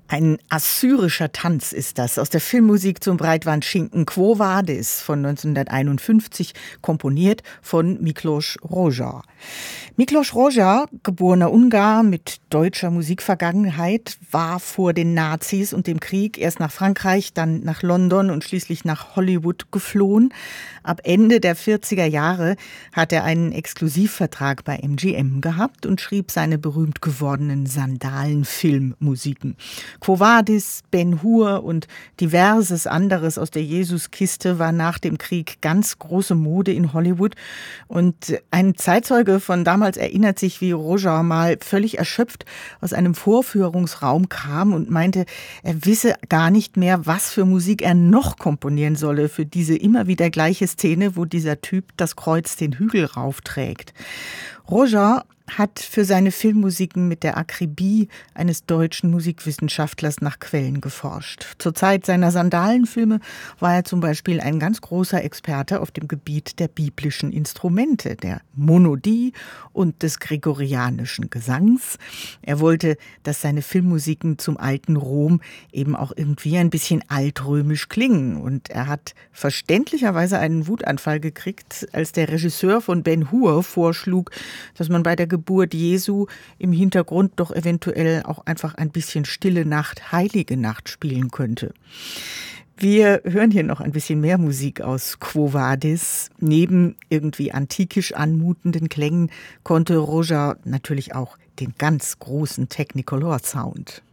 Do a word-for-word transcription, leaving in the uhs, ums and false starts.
Ein assyrischer Tanz ist das, aus der Filmmusik zum Breitbandschinken Quo Vadis von neunzehnhunderteinundfünfzig, komponiert von Miklos Rozsa. Miklos Rozsa, geborener Ungar mit deutscher Musikvergangenheit, war vor den Nazis und dem Krieg erst nach Frankreich, dann nach London und schließlich nach Hollywood geflohen. Ab Ende der vierziger Jahre hat er einen Exklusivvertrag bei M G M gehabt und schrieb seine berühmt gewordenen Sandalen-Filmmusiken. Quo Vadis, Ben Hur und diverses anderes aus der Jesuskiste war nach dem Krieg ganz große Mode in Hollywood. Und ein Zeitzeuge von damals erinnert sich, wie Rozsa mal völlig erschöpft aus einem Vorführungsraum kam und meinte, er wisse gar nicht mehr, was für Musik er noch komponieren solle für diese immer wieder gleiche Szene, wo dieser Typ das Kreuz den Hügel raufträgt. Rozsa hat für seine Filmmusiken mit der Akribie eines deutschen Musikwissenschaftlers nach Quellen geforscht. Zur Zeit seiner Sandalenfilme war er zum Beispiel ein ganz großer Experte auf dem Gebiet der biblischen Instrumente, der Monodie und des gregorianischen Gesangs. Er wollte, dass seine Filmmusiken zum alten Rom eben auch irgendwie ein bisschen altrömisch klingen. Und er hat verständlicherweise einen Wutanfall gekriegt, als der Regisseur von Ben Hur vorschlug, dass man bei der Geburt Jesu im Hintergrund doch eventuell auch einfach ein bisschen Stille Nacht, Heilige Nacht spielen könnte. Wir hören hier noch ein bisschen mehr Musik aus Quo Vadis. Neben irgendwie antikisch anmutenden Klängen konnte Rozsa natürlich auch den ganz großen Technicolor-Sound.